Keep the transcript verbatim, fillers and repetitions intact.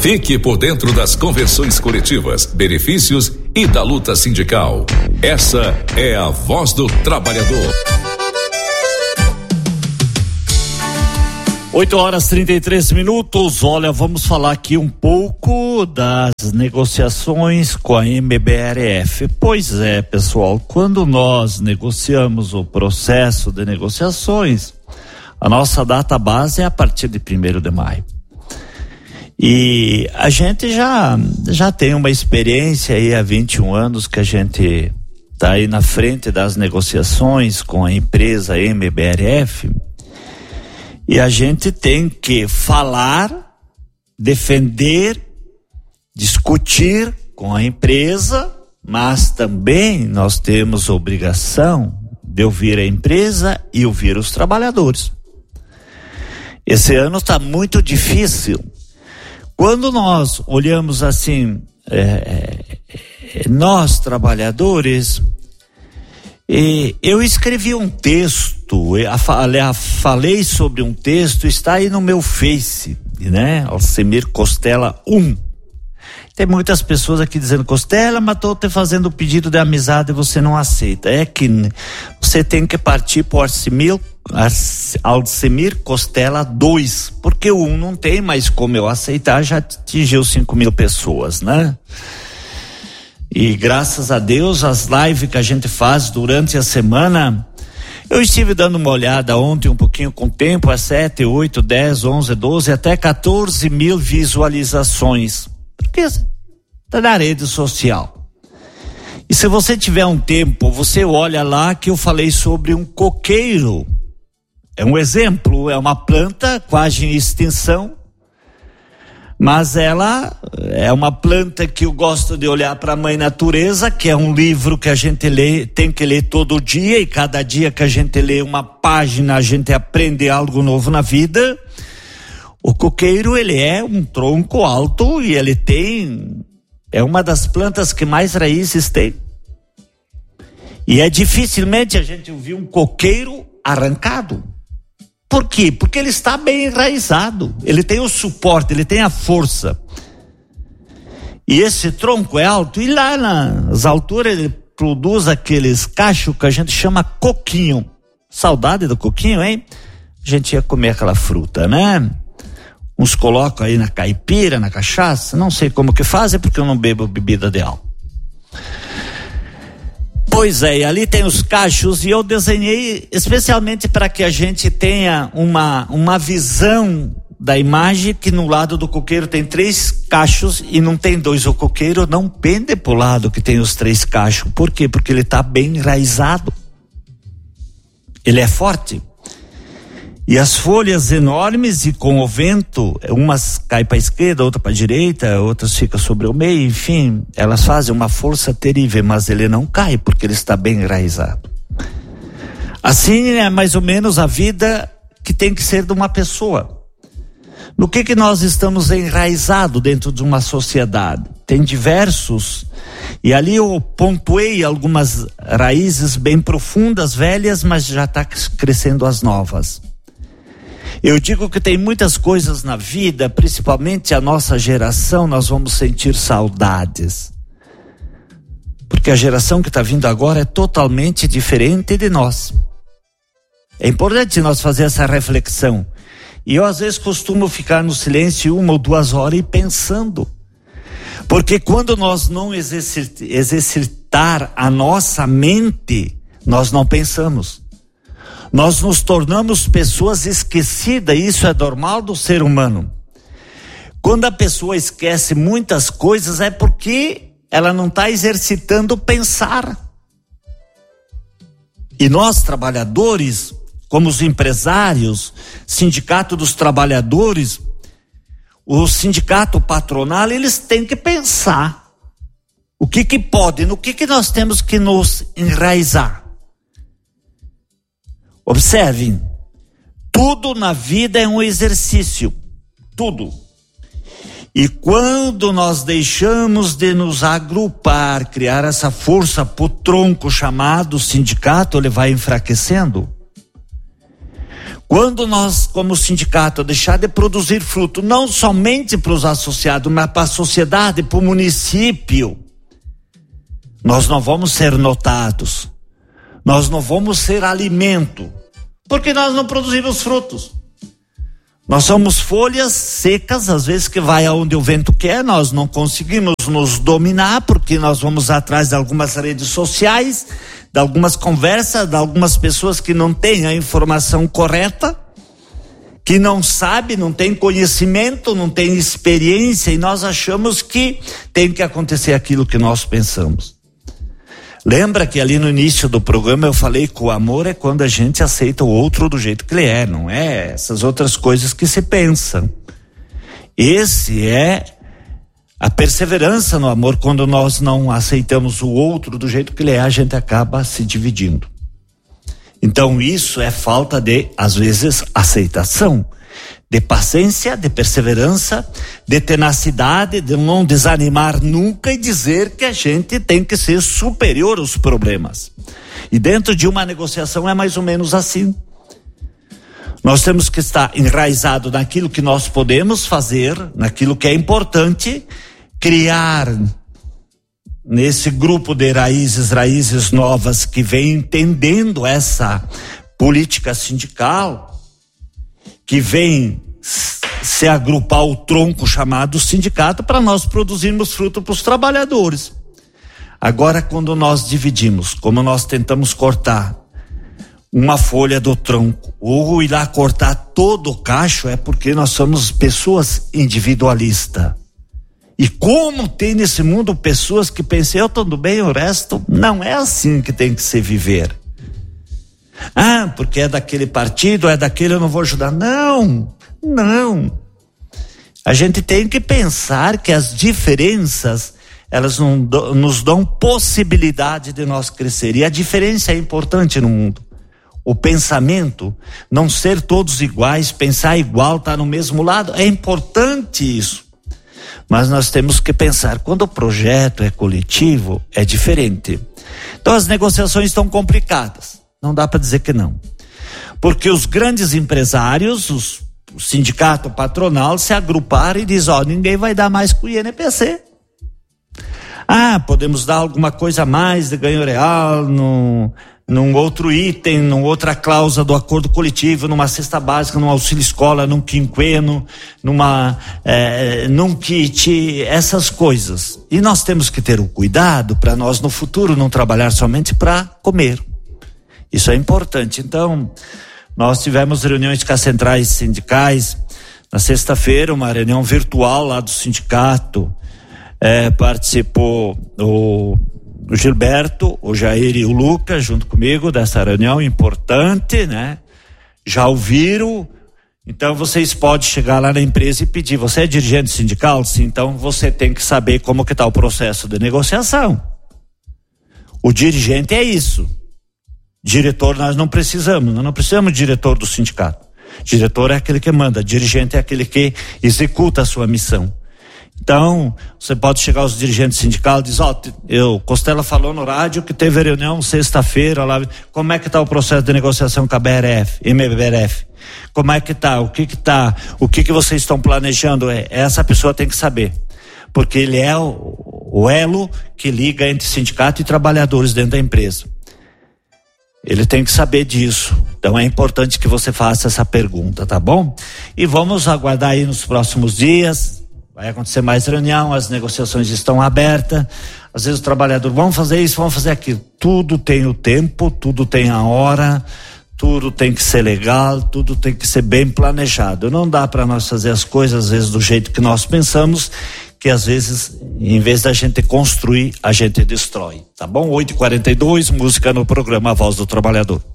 Fique por dentro das convenções coletivas, benefícios e da luta sindical. Essa é a Voz do Trabalhador. oito horas e trinta e três minutos. Olha, vamos falar aqui um pouco das negociações com a M B R F. Pois é, pessoal, quando nós negociamos o processo de negociações, a nossa data base é a partir de primeiro de maio. E a gente já, já tem uma experiência aí há vinte e um anos que a gente está aí na frente das negociações com a empresa M B R F. E a gente tem que falar, defender, discutir com a empresa, mas também nós temos a obrigação de ouvir a empresa e ouvir os trabalhadores. Esse ano está muito difícil. Quando nós olhamos assim, é, é, nós trabalhadores, e eu escrevi um texto, eu falei sobre um texto, está aí no meu Face, né? Alcemir Costela um. Tem muitas pessoas aqui dizendo: Costela, mas estou te fazendo pedido de amizade e você não aceita. É que você tem que partir para o Alcemir, Alcemir Costela dois, porque o um não tem mais como eu aceitar, já atingiu cinco mil pessoas, né? E graças a Deus, as lives que a gente faz durante a semana, eu estive dando uma olhada ontem um pouquinho com o tempo, é sete, oito, dez, onze, doze, até quatorze mil visualizações. Porque está na rede social. E se você tiver um tempo, você olha lá que eu falei sobre um coqueiro. É um exemplo, é uma planta quase em extinção, mas ela é uma planta que eu gosto de olhar para a Mãe Natureza, que é um livro que a gente lê, tem que ler todo dia, e cada dia que a gente lê uma página, a gente aprende algo novo na vida. O coqueiro, ele é um tronco alto e ele tem, é uma das plantas que mais raízes tem. E é dificilmente a gente ouvir um coqueiro arrancado. Por quê? Porque ele está bem enraizado, ele tem o suporte, ele tem a força. E esse tronco é alto, e lá nas alturas ele produz aqueles cachos que a gente chama coquinho. Saudade do coquinho, hein? A gente ia comer aquela fruta, né? Uns colocam aí na caipira, na cachaça, não sei como que fazem, porque eu não bebo bebida de álcool. Pois é, e ali tem os cachos, e eu desenhei especialmente para que a gente tenha uma, uma visão da imagem, que no lado do coqueiro tem três cachos e não tem dois. O coqueiro não pende para o lado que tem os três cachos. Por quê? Porque ele está bem enraizado. Ele é forte. E as folhas enormes, e com o vento, umas caem para a esquerda, outra para a direita, outras ficam sobre o meio, enfim, elas fazem uma força terrível, mas ele não cai porque ele está bem enraizado. Assim é mais ou menos a vida que tem que ser de uma pessoa. No que que nós estamos enraizados dentro de uma sociedade? Tem diversos, e ali eu pontuei algumas raízes bem profundas, velhas, mas já está crescendo as novas. Eu digo que tem muitas coisas na vida, principalmente a nossa geração, nós vamos sentir saudades. Porque a geração que está vindo agora é totalmente diferente de nós. É importante nós fazer essa reflexão. E eu às vezes costumo ficar no silêncio uma ou duas horas e pensando. Porque quando nós não exercitar a nossa mente, nós não pensamos. Nós nos tornamos pessoas esquecidas, e isso é normal do ser humano. Quando a pessoa esquece muitas coisas é porque ela não está exercitando pensar. E nós, trabalhadores, como os empresários, sindicato dos trabalhadores, o sindicato patronal, eles têm que pensar. O que que pode, no que que nós temos que nos enraizar. Observem, tudo na vida é um exercício, tudo. E quando nós deixamos de nos agrupar, criar essa força para o tronco chamado sindicato, ele vai enfraquecendo. Quando nós, como sindicato, deixar de produzir fruto, não somente para os associados, mas para a sociedade, para o município, nós não vamos ser notados, nós não vamos ser alimento, porque nós não produzimos frutos. Nós somos folhas secas, às vezes que vai aonde o vento quer, nós não conseguimos nos dominar, porque nós vamos atrás de algumas redes sociais, de algumas conversas, de algumas pessoas que não têm a informação correta, que não sabe, não tem conhecimento, não tem experiência, e nós achamos que tem que acontecer aquilo que nós pensamos. Lembra que ali no início do programa eu falei que o amor é quando a gente aceita o outro do jeito que ele é, não é essas outras coisas que se pensam. Esse é a perseverança no amor. Quando nós não aceitamos o outro do jeito que ele é, a gente acaba se dividindo. Então isso é falta de, às vezes, aceitação, de paciência, de perseverança, de tenacidade, de não desanimar nunca e dizer que a gente tem que ser superior aos problemas. E dentro de uma negociação é mais ou menos assim. Nós temos que estar enraizado naquilo que nós podemos fazer, naquilo que é importante, criar nesse grupo de raízes, raízes novas que vem entendendo essa política sindical, que vem se agrupar o tronco chamado sindicato para nós produzirmos fruto para os trabalhadores. Agora, quando nós dividimos, como nós tentamos cortar uma folha do tronco ou ir lá cortar todo o cacho, é porque nós somos pessoas individualistas. E como tem nesse mundo pessoas que pensam, eu tudo bem, o resto não é assim que tem que se viver. Ah, porque é daquele partido, é daquele, eu não vou ajudar. Não, não. A gente tem que pensar que as diferenças, elas não do, nos dão possibilidade de nós crescer. E a diferença é importante no mundo. O pensamento, não ser todos iguais, pensar igual, estar no mesmo lado, é importante isso. Mas nós temos que pensar, quando o projeto é coletivo, é diferente. Então as negociações estão complicadas. Não dá para dizer que não. Porque os grandes empresários, os, o sindicato patronal, se agruparam e dizem, ó, ninguém vai dar mais com o I N P C. Ah, podemos dar alguma coisa a mais de ganho real, no, num outro item, numa outra cláusula do acordo coletivo, numa cesta básica, num auxílio escola, num quinquênio, numa, é, num kit, essas coisas. E nós temos que ter o cuidado para nós no futuro não trabalhar somente para comer. Isso é importante. Então, nós tivemos reuniões com as centrais sindicais na sexta-feira, uma reunião virtual lá do sindicato. É, participou o, o Gilberto, o Jair e o Lucas junto comigo dessa reunião importante, né? Já ouviram? Então vocês podem chegar lá na empresa e pedir, você é dirigente sindical? Sim, então você tem que saber como que está o processo de negociação. O dirigente é isso. Diretor nós não precisamos, nós não precisamos de diretor do sindicato. Diretor é aquele que manda, dirigente é aquele que executa a sua missão. Então, você pode chegar aos dirigentes sindicais e dizer, ó, oh, eu, Costela falou no rádio que teve reunião sexta-feira lá, como é que está o processo de negociação com a B R F, M B R F? Como é que está? O que que está? O que que vocês estão planejando? É, essa pessoa tem que saber, porque ele é o, o elo que liga entre sindicato e trabalhadores dentro da empresa. Ele tem que saber disso. Então é importante que você faça essa pergunta, tá bom? E vamos aguardar aí nos próximos dias. Vai acontecer mais reunião, as negociações estão abertas. Às vezes o trabalhador, vamos fazer isso, vamos fazer aquilo. Tudo tem o tempo, tudo tem a hora, tudo tem que ser legal, tudo tem que ser bem planejado. Não dá para nós fazer as coisas às vezes do jeito que nós pensamos, que às vezes, em vez da gente construir, a gente destrói, tá bom? oito e quarenta e dois, música no programa A Voz do Trabalhador.